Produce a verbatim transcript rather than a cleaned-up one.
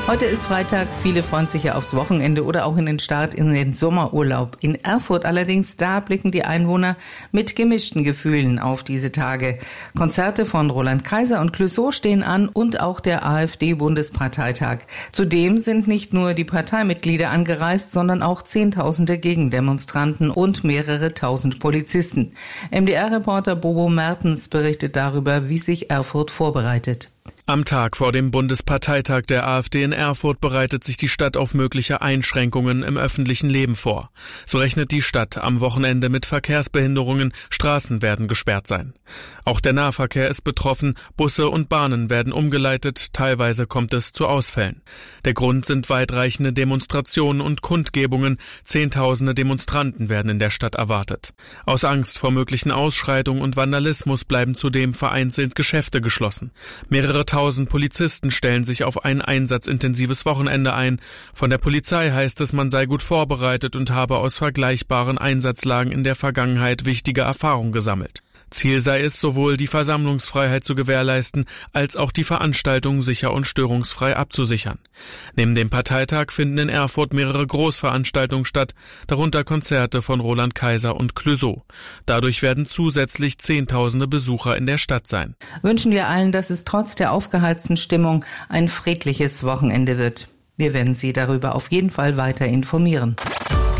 Heute ist Freitag, viele freuen sich ja aufs Wochenende oder auch in den Start in den Sommerurlaub. In Erfurt allerdings, da blicken die Einwohner mit gemischten Gefühlen auf diese Tage. Konzerte von Roland Kaiser und Clouseau stehen an und auch der AfD-Bundesparteitag. Zudem sind nicht nur die Parteimitglieder angereist, sondern auch Zehntausende Gegendemonstranten und mehrere tausend Polizisten. M D R-Reporter Bobo Mertens berichtet darüber, wie sich Erfurt vorbereitet. Am Tag vor dem Bundesparteitag der AfD in Erfurt bereitet sich die Stadt auf mögliche Einschränkungen im öffentlichen Leben vor. So rechnet die Stadt am Wochenende mit Verkehrsbehinderungen, Straßen werden gesperrt sein. Auch der Nahverkehr ist betroffen, Busse und Bahnen werden umgeleitet, teilweise kommt es zu Ausfällen. Der Grund sind weitreichende Demonstrationen und Kundgebungen, Zehntausende Demonstranten werden in der Stadt erwartet. Aus Angst vor möglichen Ausschreitungen und Vandalismus bleiben zudem vereinzelt Geschäfte geschlossen. Mehrere tausend Polizisten stellen sich auf ein einsatzintensives Wochenende ein. Von der Polizei heißt es, man sei gut vorbereitet und habe aus vergleichbaren Einsatzlagen in der Vergangenheit wichtige Erfahrungen gesammelt. Ziel sei es, sowohl die Versammlungsfreiheit zu gewährleisten, als auch die Veranstaltung sicher und störungsfrei abzusichern. Neben dem Parteitag finden in Erfurt mehrere Großveranstaltungen statt, darunter Konzerte von Roland Kaiser und Clouseau. Dadurch werden zusätzlich Zehntausende Besucher in der Stadt sein. Wünschen wir allen, dass es trotz der aufgeheizten Stimmung ein friedliches Wochenende wird. Wir werden Sie darüber auf jeden Fall weiter informieren.